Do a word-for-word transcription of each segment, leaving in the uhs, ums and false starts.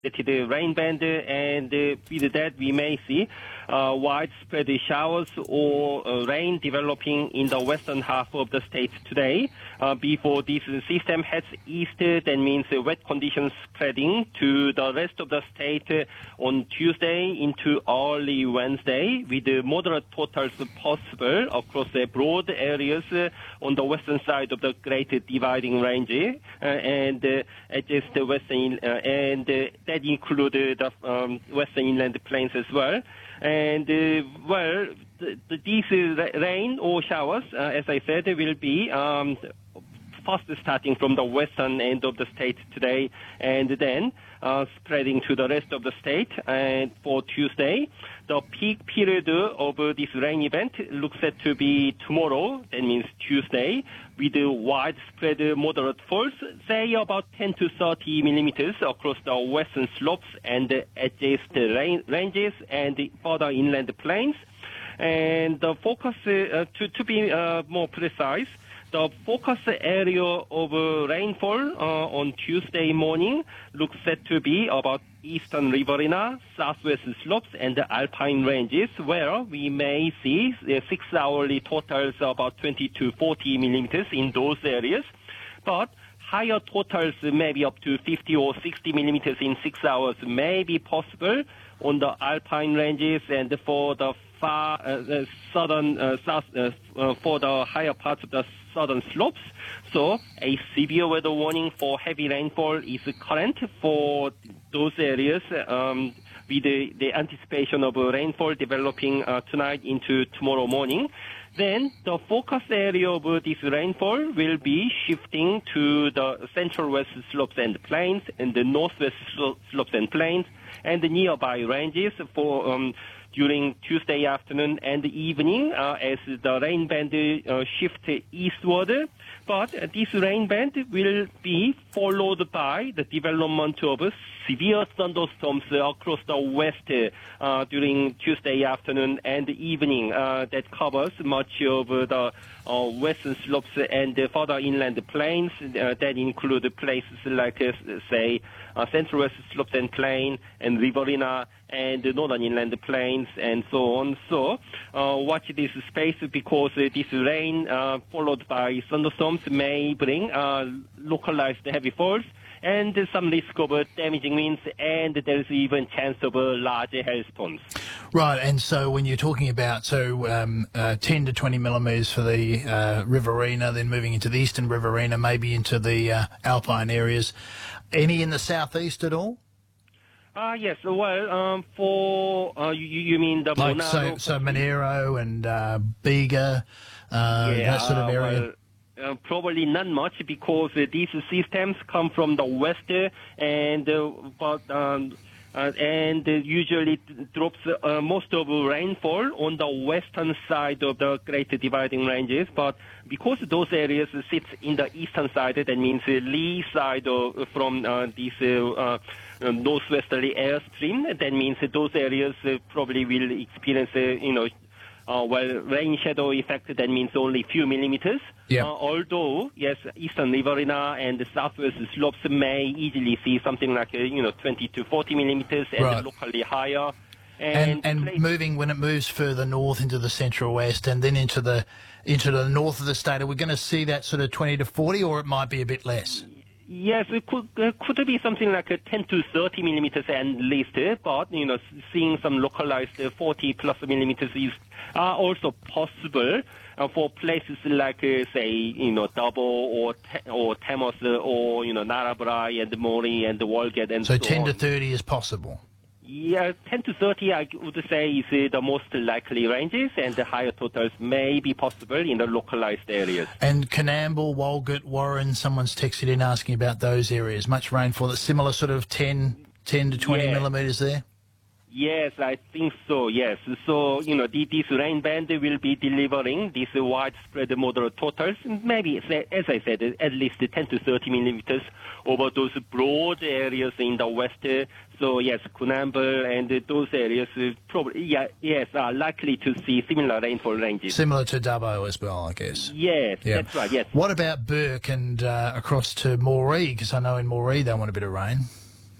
the rain band, and uh, with that we may see uh, widespread showers or uh, rain developing in the western half of the state today. Uh, before this system heads east, that means uh, wet conditions spreading to the rest of the state uh, on Tuesday into early Wednesday, with uh, moderate totals possible across uh, broad areas uh, on the western side of the Great Dividing Range, uh, and uh, just the western uh, and uh, that include uh, the um, western inland plains as well. And, uh, well, the, the, these uh, rain or showers, uh, as I said, will be um, first starting from the western end of the state today, and then uh, spreading to the rest of the state. And for Tuesday, the peak period of uh, this rain event looks set to be tomorrow, that means Tuesday, with uh, widespread uh, moderate falls, say about ten to thirty millimeters across the western slopes and uh, adjacent rain ranges and the further inland plains. And the focus, uh, to, to be uh, more precise, the focus area of uh, rainfall uh, on Tuesday morning looks set to be about eastern Riverina, southwest slopes, and the alpine ranges, where we may see uh, six-hourly totals about twenty to forty millimeters in those areas. But higher totals, maybe up to fifty or sixty millimeters in six hours, may be possible on the alpine ranges and for the far uh, the southern uh, south uh, uh, for the higher parts of the southern slopes. So a severe weather warning for heavy rainfall is current for those areas, um, with the, the anticipation of rainfall developing uh, tonight into tomorrow morning. Then the focus area of this rainfall will be shifting to the central west slopes and plains and the northwest slopes and plains and the nearby ranges for um, during Tuesday afternoon and evening uh, as the rain band uh, shifts eastward. But uh, this rain band will be followed by the development of severe thunderstorms across the west uh, during Tuesday afternoon and evening uh, that covers much of the uh, western slopes and uh, further inland plains uh, that include places like, uh, say, uh, central west slopes and plain and Riverina and the northern inland plains and so on. So uh, watch this space because uh, this rain uh, followed by thunderstorms may bring uh, localized heavy falls and some risk of uh, damaging winds, and there is even chance of uh, large hailstorms. Right, and so when you're talking about so um, uh, ten to twenty millimetres for the uh, Riverina, then moving into the eastern Riverina, maybe into the uh, alpine areas, any in the southeast at all? Uh, yes, well, um, for, uh, you, you mean the like Monaro? So, so Monaro and uh, Bega, uh, yeah, that sort of area? Uh, well, Uh, probably not much because uh, these systems come from the west uh, and uh, but um, uh, and uh, usually drops uh, most of rainfall on the western side of the Great Dividing Ranges. But because those areas sit in the eastern side, that means uh, lee side of, from uh, this uh, uh, northwesterly airstream. That means uh, those areas uh, probably will experience, uh, you know. Uh, well, rain shadow effect, that means only few millimeters. Yeah. Uh, although, yes, eastern Riverina and the southwest slopes may easily see something like, uh, you know, twenty to forty millimeters and right. locally higher. And, And, and moving, when it moves further north into the central west and then into the into the north of the state, are we going to see that sort of twenty to forty, or it might be a bit less? Yes, it could uh, could be something like uh, ten to thirty millimeters at least, uh, but, you know, seeing some localized uh, forty plus millimeters is uh, also possible uh, for places like, uh, say, you know, Dabo or or Temos uh, or, you know, Narrabri and Mori and the Wolgate and so, so ten on. to thirty is possible? Yeah, ten to thirty, I would say, is uh, the most likely ranges, and the higher totals may be possible in the localized areas. And Coonamble, Walgett, Warren, someone's texted in asking about those areas. Much rainfall, that's similar sort of ten, ten to twenty yeah. millimetres there? Yes, I think so, yes. So, you know, the, this rain band will be delivering these widespread moderate totals, maybe, as I said, at least ten to thirty millimeters over those broad areas in the west. So, yes, Coonamble and those areas probably, yeah, yes, are likely to see similar rainfall ranges. Similar to Dubbo as well, I guess. Yes, yeah. That's right, yes. What about Burke and uh, across to Moree? Because I know in Moree they want a bit of rain.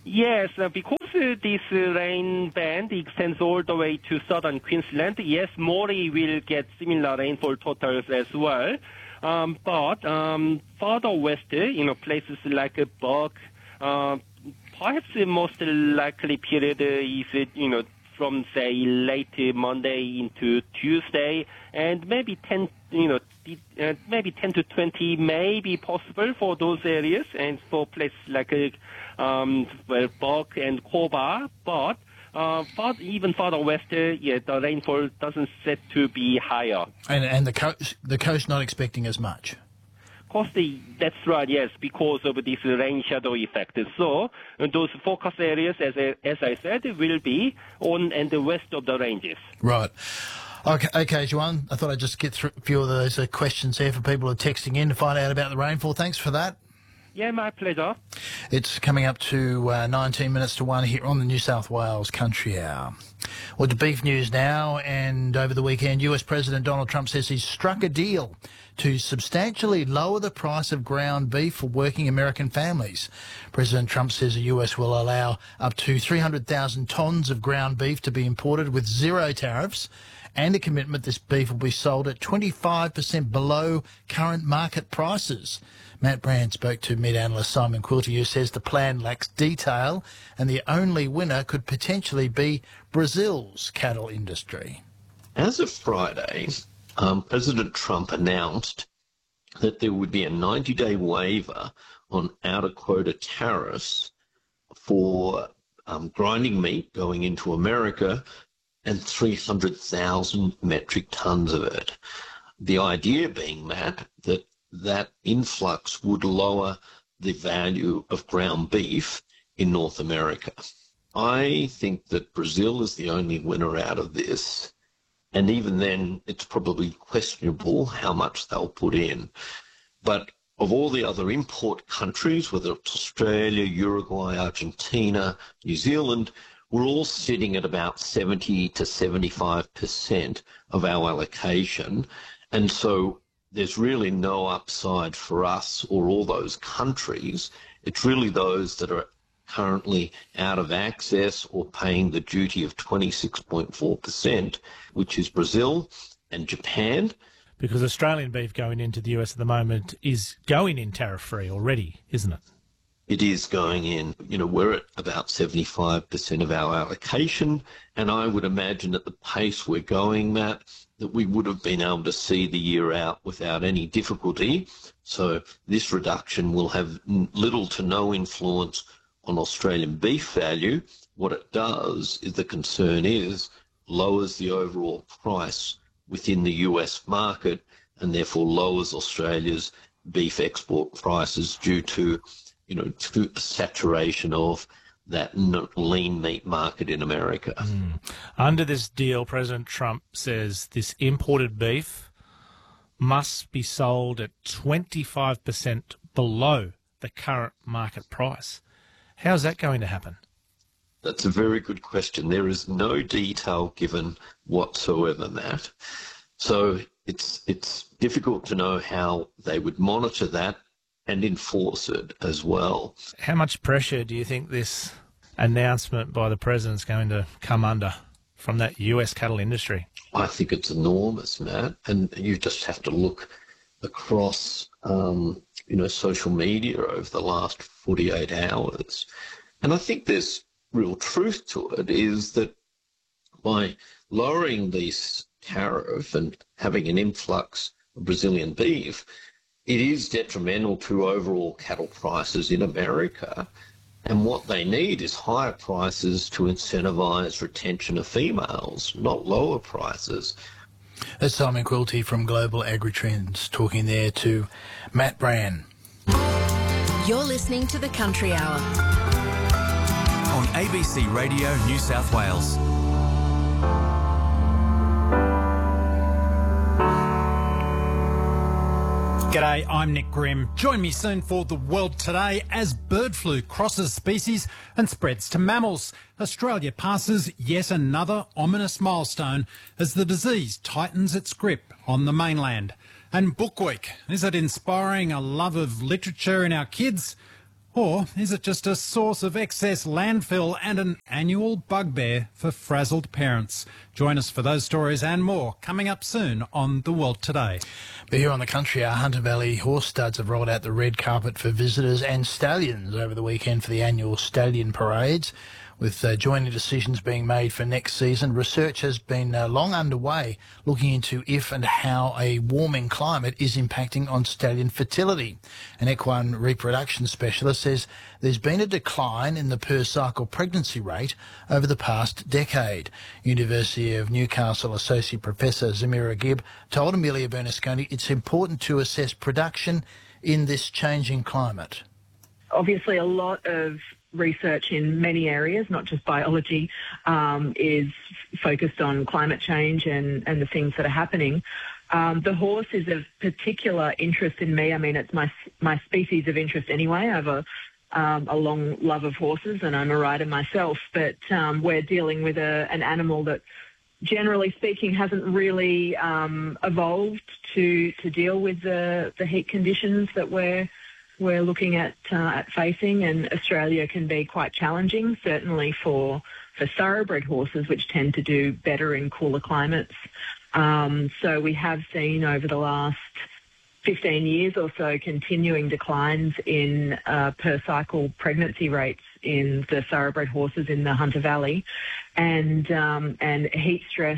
Yes, uh, because uh, this uh, rain band extends all the way to southern Queensland, yes, Moree will get similar rainfall totals as well. Um, but um, further west, uh, you know, places like uh, Burke, uh, perhaps the most likely period uh, is, uh, you know, from, say, late uh, Monday into Tuesday, and maybe ten, you know, uh, maybe ten to twenty may be possible for those areas, and for places like uh, um, well, Burke and Cobar, but uh, far, even further west, uh, yeah, the rainfall doesn't set to be higher. And and the coast, the coast not expecting as much. Of course, the, that's right, yes, because of this rain shadow effect. So uh, those focus areas, as I, as I said, will be on and the west of the ranges. Right. Okay, okay, Juan, I thought I'd just get through a few of those uh, questions here for people who are texting in to find out about the rainfall. Thanks for that. Yeah, my pleasure. It's coming up to uh, nineteen minutes to one here on the New South Wales Country Hour. Well, to beef news now, and over the weekend, U S President Donald Trump says he's struck a deal to substantially lower the price of ground beef for working American families. President Trump says the U S will allow up to three hundred thousand tonnes of ground beef to be imported with zero tariffs, and a commitment this beef will be sold at twenty-five percent below current market prices. Matt Brand spoke to meat analyst Simon Quilty, who says the plan lacks detail and the only winner could potentially be Brazil's cattle industry. As of Friday, um, President Trump announced that there would be a ninety-day waiver on out-of-quota tariffs for um, grinding meat going into America and three hundred thousand metric tonnes of it. The idea being, Matt, that that influx would lower the value of ground beef in North America. I think that Brazil is the only winner out of this, and even then it's probably questionable how much they'll put in. But of all the other import countries, whether it's Australia, Uruguay, Argentina, New Zealand, we're all sitting at about seventy to seventy-five percent of our allocation, and so there's really no upside for us or all those countries. It's really those that are currently out of access or paying the duty of twenty-six point four percent, which is Brazil and Japan. Because Australian beef going into the U S at the moment is going in tariff-free already, isn't it? It is going in. You know, we're at about seventy-five percent of our allocation, and I would imagine at the pace we're going, Matt, that we would have been able to see the year out without any difficulty. So this reduction will have little to no influence on Australian beef value. What it does is, the concern is, lowers the overall price within the U S market and therefore lowers Australia's beef export prices due to, you know, to a saturation of that lean meat market in America. Mm. Under this deal, President Trump says this imported beef must be sold at twenty-five percent below the current market price. How's that going to happen? That's a very good question. There is no detail given whatsoever, Matt. So it's it's difficult to know how they would monitor that and enforce it as well. How much pressure do you think this announcement by the president is going to come under from that U S cattle industry? I think it's enormous, Matt, and you just have to look across, um, you know, social media over the last forty-eight hours. And I think there's real truth to it, is that by lowering this tariff and having an influx of Brazilian beef, it is detrimental to overall cattle prices in America. And what they need is higher prices to incentivise retention of females, not lower prices. That's Simon Quilty from Global Agri-Trends talking there to Matt Brand. You're listening to The Country Hour on A B C Radio New South Wales. G'day, I'm Nick Grimm. Join me soon for The World Today as bird flu crosses species and spreads to mammals. Australia passes yet another ominous milestone as the disease tightens its grip on the mainland. And Book Week, is it inspiring a love of literature in our kids? Or is it just a source of excess landfill and an annual bugbear for frazzled parents? Join us for those stories and more coming up soon on The World Today. But here on the country, our Hunter Valley horse studs have rolled out the red carpet for visitors and stallions over the weekend for the annual stallion parades. With uh, joining decisions being made for next season, research has been uh, long underway looking into if and how a warming climate is impacting on stallion fertility. An equine reproduction specialist says there's been a decline in the per-cycle pregnancy rate over the past decade. University of Newcastle Associate Professor Zamira Gibb told Amelia Bernasconi it's important to assess production in this changing climate. Obviously, a lot of research in many areas, not just biology, um, is focused on climate change and, and the things that are happening. Um, the horse is of particular interest in me. I mean, it's my my species of interest anyway. I have a, um, a long love of horses and I'm a rider myself, but um, we're dealing with a, an animal that, generally speaking, hasn't really um, evolved to, to deal with the, the heat conditions that we're we're looking at uh, at facing, and Australia can be quite challenging, certainly for for thoroughbred horses, which tend to do better in cooler climates. Um, so we have seen over the last fifteen years or so continuing declines in uh, per cycle pregnancy rates in the thoroughbred horses in the Hunter Valley, and um, and heat stress.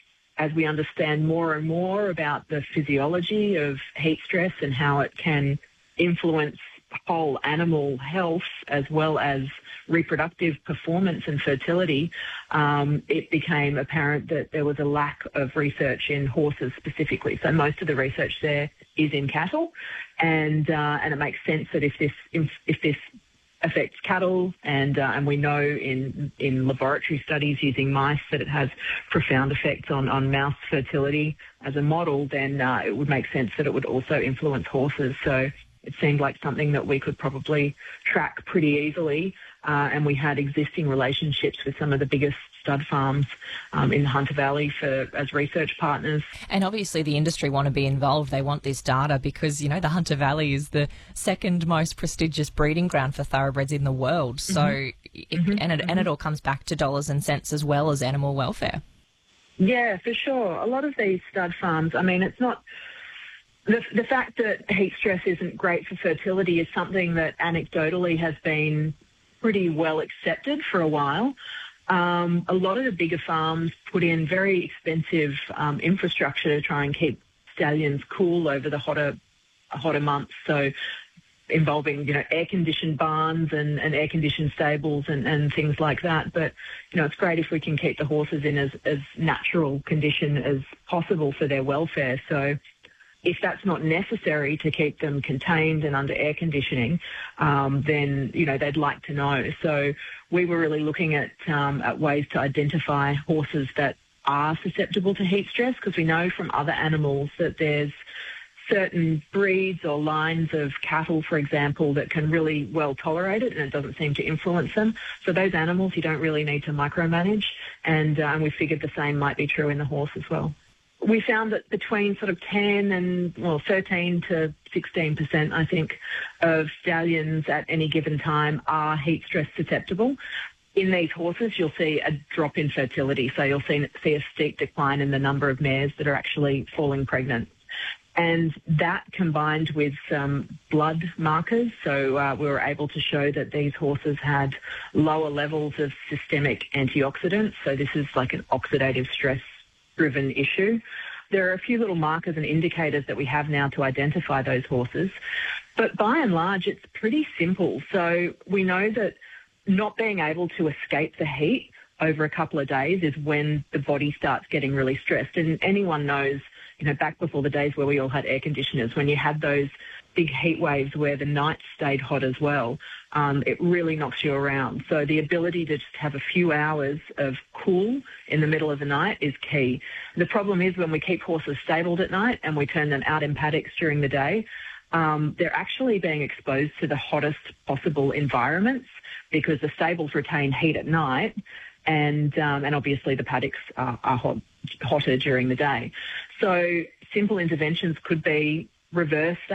As we understand more and more about the physiology of heat stress and how it can influence whole animal health as well as reproductive performance and fertility, um, it became apparent that there was a lack of research in horses specifically. So most of the research there is in cattle, and uh, and it makes sense that if this if, if this affects cattle, and uh, and we know in in laboratory studies using mice that it has profound effects on, on mouse fertility as a model, then uh, it would make sense that it would also influence horses. So it seemed like something that we could probably track pretty easily, uh, and we had existing relationships with some of the biggest stud farms um, in the Hunter Valley for as research partners. And obviously the industry want to be involved. They want this data because, you know, the Hunter Valley is the second most prestigious breeding ground for thoroughbreds in the world. So, mm-hmm. it, mm-hmm. and, it, and it all comes back to dollars and cents as well as animal welfare. Yeah, for sure. A lot of these stud farms, I mean, it's not... The, the fact that heat stress isn't great for fertility is something that anecdotally has been pretty well accepted for a while. Um, a lot of the bigger farms put in very expensive um, infrastructure to try and keep stallions cool over the hotter hotter months. So involving, you know, air-conditioned barns and, and air-conditioned stables and, and things like that. But, you know, it's great if we can keep the horses in as, as natural condition as possible for their welfare. So if that's not necessary to keep them contained and under air conditioning, um, then, you know, they'd like to know. So we were really looking at, um, at ways to identify horses that are susceptible to heat stress, because we know from other animals that there's certain breeds or lines of cattle, for example, that can really well tolerate it and it doesn't seem to influence them. So those animals you don't really need to micromanage, and, uh, and we figured the same might be true in the horse as well. We found that between sort of ten and, well, thirteen to sixteen percent, I think, of stallions at any given time are heat stress susceptible. In these horses, you'll see a drop in fertility. So you'll see, see a steep decline in the number of mares that are actually falling pregnant. And that combined with some blood markers, so uh, we were able to show that these horses had lower levels of systemic antioxidants. So this is like an oxidative stress driven issue. There are a few little markers and indicators that we have now to identify those horses, but by and large it's pretty simple. So we know that not being able to escape the heat over a couple of days is when the body starts getting really stressed. And anyone knows, you know, back before the days where we all had air conditioners, when you had those big heat waves where the nights stayed hot as well, um, it really knocks you around. So the ability to just have a few hours of cool in the middle of the night is key. The problem is when we keep horses stabled at night and we turn them out in paddocks during the day, um, they're actually being exposed to the hottest possible environments because the stables retain heat at night, and um, and obviously the paddocks are, are hot, hotter during the day. So simple interventions could be reverse that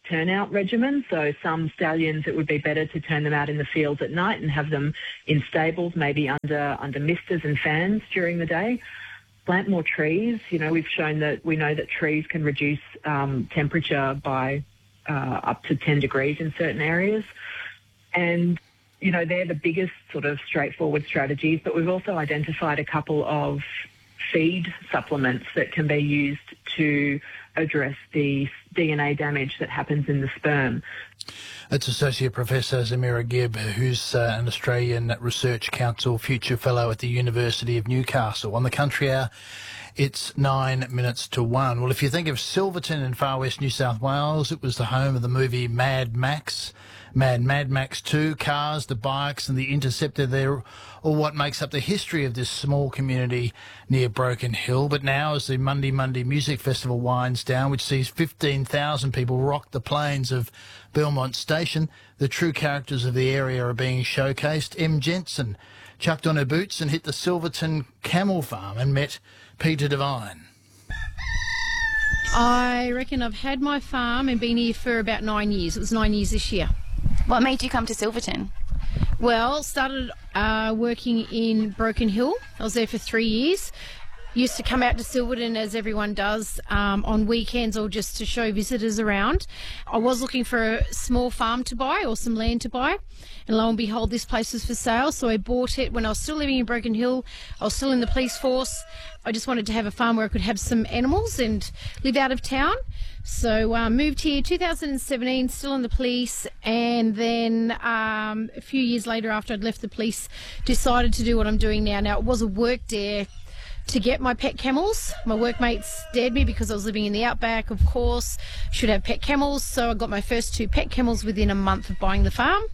turnout regimen. So some stallions, it would be better to turn them out in the fields at night and have them in stables, maybe under under misters and fans during the day. Plant more trees. You know, we've shown that we know that trees can reduce um, temperature by uh, up to ten degrees in certain areas. And, you know, they're the biggest sort of straightforward strategies, but we've also identified a couple of feed supplements that can be used to address the D N A damage that happens in the sperm. That's Associate Professor Zamira Gibb, who's uh, an Australian Research Council Future Fellow at the University of Newcastle. On the Country Hour, it's nine minutes to one. Well, if you think of Silverton in far west New South Wales, it was the home of the movie Mad Max. Mad Mad Max two, cars, the bikes and the Interceptor there, or what makes up the history of this small community near Broken Hill. But now as the Monday Monday Music Festival winds down, which sees fifteen thousand people rock the plains of Belmont Station, the true characters of the area are being showcased. Em Jensen chucked on her boots and hit the Silverton Camel Farm and met Peter Devine. I reckon I've had my farm and been here for about nine years. It was nine years this year. What made you come to Silverton? Well, started uh, working in Broken Hill. I was there for three years. Used to come out to Silverton, as everyone does, um, on weekends or just to show visitors around. I was looking for a small farm to buy or some land to buy, and lo and behold, this place was for sale. So I bought it when I was still living in Broken Hill. I was still in the police force. I just wanted to have a farm where I could have some animals and live out of town. So I uh, moved here two thousand seventeen, still in the police, and then um, a few years later, after I'd left the police, decided to do what I'm doing now. Now, it was a work dare to get my pet camels. My workmates dared me because I was living in the outback, of course, should have pet camels. So I got my first two pet camels within a month of buying the farm.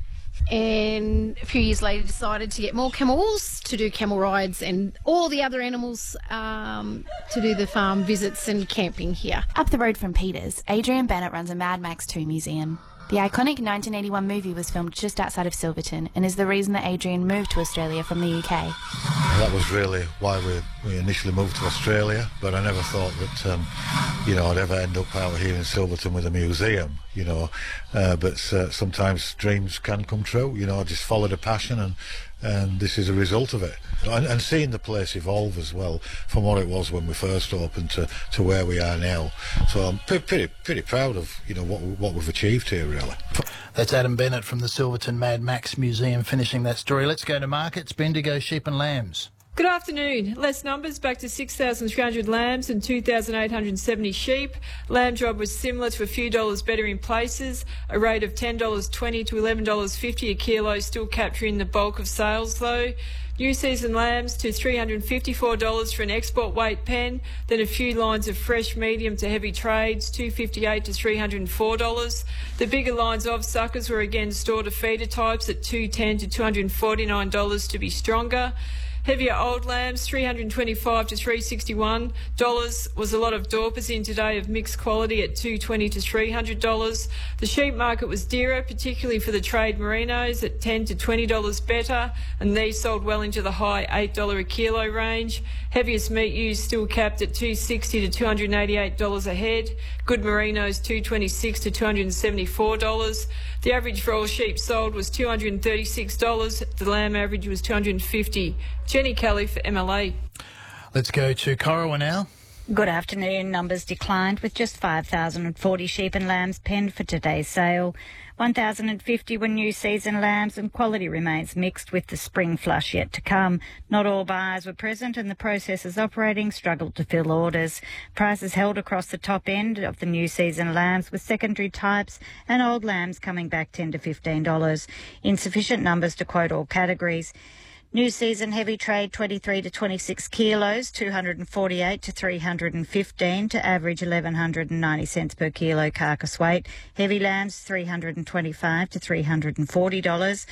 And a few years later decided to get more camels to do camel rides and all the other animals um, to do the farm visits and camping here. Up the road from Peters, Adrian Bennett runs a Mad Max two museum. The iconic nineteen eighty-one movie was filmed just outside of Silverton and is the reason that Adrian moved to Australia from the U K. That was really why we, we initially moved to Australia, but I never thought that, um, you know, I'd ever end up out here in Silverton with a museum, you know. Uh, but uh, sometimes dreams can come true, you know. I just followed a passion, and, and this is a result of it. And, and seeing the place evolve as well from what it was when we first opened to, to where we are now. So I'm pretty, pretty, pretty proud of, you know, what, what we've achieved here, really. That's Adam Bennett from the Silverton Mad Max Museum finishing that story. Let's go to markets. Bendigo sheep and lambs. Good afternoon. Less numbers, back to six thousand three hundred lambs and two thousand eight hundred seventy sheep. Lamb job was similar to a few dollars better in places. A rate of ten dollars twenty to eleven dollars fifty a kilo, still capturing the bulk of sales though. New season lambs to three hundred fifty-four dollars for an export weight pen, then a few lines of fresh medium to heavy trades, two hundred fifty-eight dollars to three hundred four dollars. The bigger lines of suckers were again store to feeder types at two hundred ten dollars to two hundred forty-nine dollars to be stronger. Heavier old lambs, three hundred twenty-five dollars to three hundred sixty-one dollars. Was a lot of Dorpers in today of mixed quality at two hundred twenty dollars to three hundred dollars. The sheep market was dearer, particularly for the trade merinos at ten dollars to twenty dollars better, and these sold well into the high eight dollars a kilo range. Heaviest meat ewes still capped at two hundred sixty dollars to two hundred eighty-eight dollars a head. Good merinos two hundred twenty-six dollars to two hundred seventy-four dollars. The average for all sheep sold was two hundred thirty-six dollars. The lamb average was two hundred fifty dollars. Jenny Kelly for M L A. Let's go to Corowa now. Good afternoon. Numbers declined with just five thousand forty sheep and lambs penned for today's sale. one thousand fifty were new season lambs, and quality remains mixed with the spring flush yet to come. Not all buyers were present, and the processors operating struggled to fill orders. Prices held across the top end of the new season lambs, with secondary types and old lambs coming back ten to fifteen dollars. Insufficient numbers to quote all categories. New season heavy trade twenty-three to twenty-six kilos, two hundred forty-eight to three hundred fifteen to average eleven ninety cents per kilo carcass weight. Heavy lambs three hundred twenty-five to three hundred forty dollars.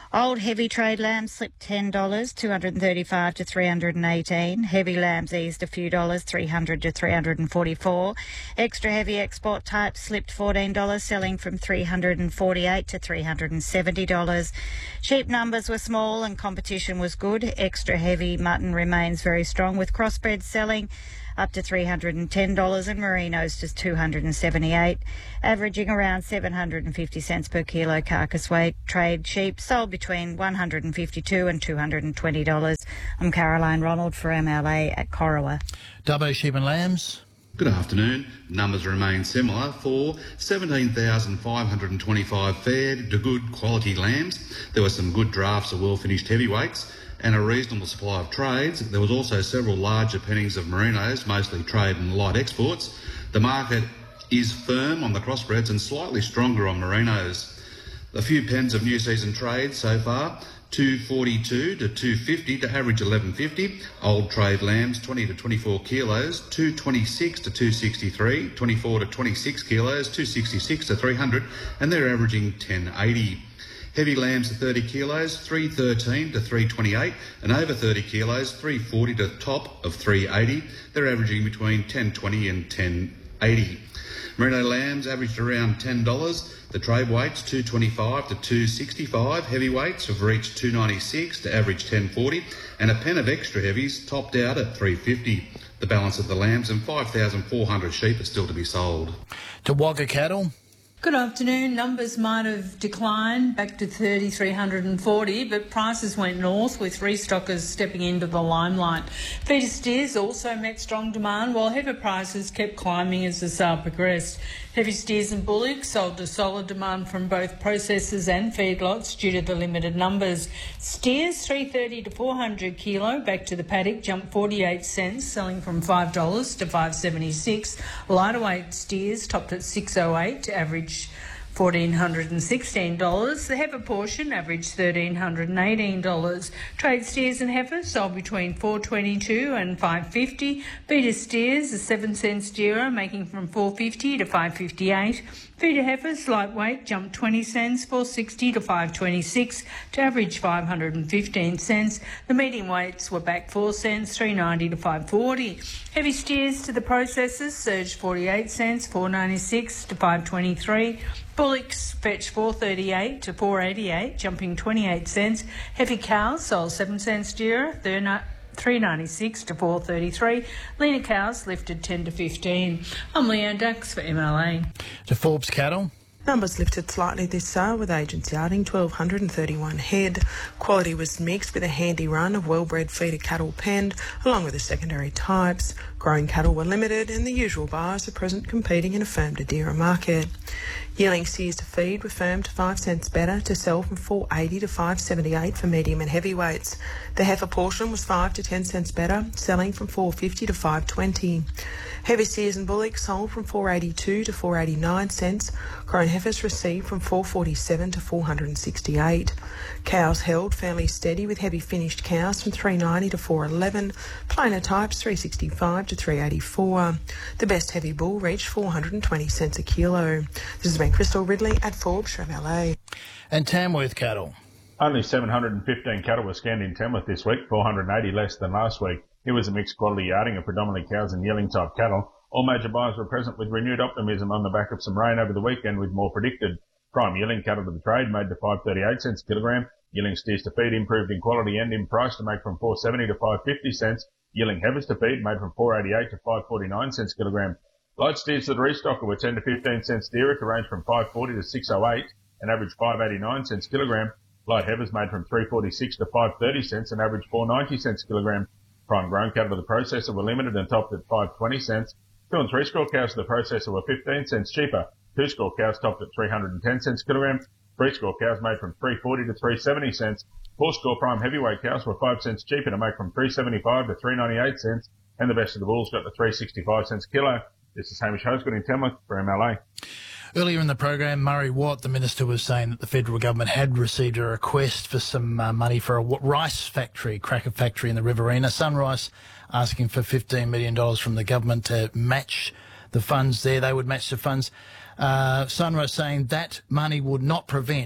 Old heavy trade lambs slipped ten dollars, two hundred thirty-five to three hundred eighteen. Heavy lambs eased a few dollars, three hundred to three hundred forty-four. Extra heavy export type slipped fourteen dollars, selling from three hundred forty-eight to three hundred seventy dollars. Sheep numbers were small and competition was good. Extra heavy mutton remains very strong, with crossbreds selling up to three hundred ten dollars and merinos just two hundred seventy-eight dollars, averaging around seven hundred fifty cents per kilo carcass weight. Trade sheep sold between one hundred fifty-two dollars and two hundred twenty dollars. I'm Caroline Ronald for M L A at Corowa. Dubbo sheep and lambs. Good afternoon. Numbers remain similar for seventeen thousand five hundred twenty-five fair to good quality lambs. There were some good drafts of well-finished heavyweights and a reasonable supply of trades. There was also several larger pennings of merinos, mostly trade and light exports. The market is firm on the crossbreds and slightly stronger on merinos. A few pens of new season trade so far, two forty-two to two fifty to average eleven fifty. Old trade lambs twenty to twenty-four kilos, two twenty-six to two sixty-three, twenty-four to twenty-six kilos, two sixty-six to three hundred, and they're averaging ten eighty. Heavy lambs at thirty kilos, three thirteen to three twenty-eight, and over thirty kilos, three forty to top of three eighty. They're averaging between ten twenty and ten eighty. Merino lambs averaged around ten dollars. The trade weights two twenty-five to two sixty-five. Heavyweights have reached two ninety-six to average ten forty, and a pen of extra heavies topped out at three fifty. The balance of the lambs and five thousand four hundred sheep are still to be sold. To Wagga cattle. Good afternoon. Numbers might have declined back to three thousand three hundred forty, but prices went north with restockers stepping into the limelight. Feeder steers also met strong demand, while heifer prices kept climbing as the sale progressed. Heavy steers and bullocks sold to solid demand from both processors and feedlots due to the limited numbers. Steers three thirty to four hundred kilo back to the paddock jumped forty-eight cents, selling from five dollars to five seventy-six. Lighter weight steers topped at six oh eight to average one thousand four hundred sixteen dollars. The heifer portion averaged one thousand three hundred eighteen dollars. Trade steers and heifers sold between four fifty-two and five fifty. Feeder steers a seven cents dearer, making from four fifty to five fifty-eight. Feeder heifers lightweight jumped twenty cents, four sixty to five twenty-six, to average five hundred fifteen cents. The medium weights were back four cents, three ninety to five forty. Heavy steers to the processors surged forty-eight cents, four ninety-six to five twenty-three. Bullocks fetched four thirty-eight to four eighty-eight, jumping twenty-eight cents. Heavy cows sold seven cents dearer, three ninety-six to four thirty-three. Leaner cows lifted ten to fifteen. I'm Leanne Dax for M L A. To Forbes cattle. Numbers lifted slightly this sale with agents yarding one thousand two hundred thirty-one head. Quality was mixed with a handy run of well-bred feeder cattle penned, along with the secondary types. Growing cattle were limited and the usual buyers are present competing in a firm to dearer market. Yearling steers to feed were firmed to five cents better to sell from four eighty to five seventy-eight for medium and heavyweights. The heifer portion was five to ten cents better, selling from four fifty to five twenty. Heavy steers and bullocks sold from four eighty-two to four eighty-nine cents. Grown heifers received from four forty-seven to four sixty-eight. Cows held fairly steady with heavy finished cows from three ninety to four eleven. Plainer types three sixty-five to three eighty-four. The best heavy bull reached four hundred twenty cents a kilo. This has been Crystal Ridley at Forbes from L A. And Tamworth cattle. Only seven hundred fifteen cattle were scanned in Tamworth this week, four hundred eighty less than last week. It was a mixed quality yarding of predominantly cows and yearling type cattle. All major buyers were present with renewed optimism on the back of some rain over the weekend, with more predicted. Prime yearling cattle to the trade made to five thirty-eight cents a kilogram. Yearling steers to feed improved in quality and in price to make from four seventy to five fifty cents. Yearling heifers to feed made from four eighty-eight to five forty-nine cents a kilogram. Light steers to the restocker were ten to fifteen cents dearer to range from five forty to six oh eight and average five eighty-nine cents a kilogram. Light heifers made from three forty-six to five thirty cents and average four ninety cents a kilogram. Prime grown cattle to the processor were limited and topped at five twenty cents. Two and three score cows to the processor were fifteen cents cheaper. Two score cows topped at three hundred ten cents a kilogram. Three score cows made from three forty to three seventy cents. Four score prime heavyweight cows were five cents cheaper to make from three seventy-five to three ninety-eight cents. And the best of the bulls got to three sixty-five cents a kilo. This is Hamish Hosgood in Tamworth for M L A. Earlier in the program, Murray Watt, the Minister, was saying that the federal government had received a request for some uh, money for a rice factory, cracker factory in the Riverina. Sunrise asking for fifteen million dollars from the government to match the funds there. They would match the funds. Uh, Sunrise saying that money would not prevent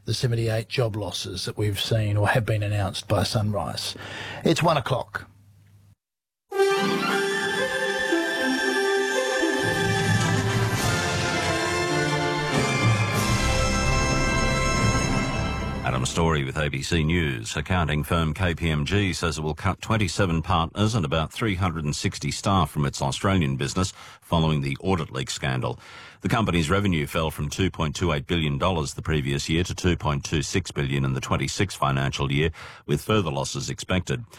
the seventy-eight job losses that we've seen or have been announced by Sunrise. It's one o'clock. Adam Story with A B C News. Accounting firm K P M G says it will cut twenty-seven partners and about three hundred sixty staff from its Australian business following the audit leak scandal. The company's revenue fell from two point two eight billion dollars the previous year to two point two six billion dollars in the twenty-six financial year, with further losses expected.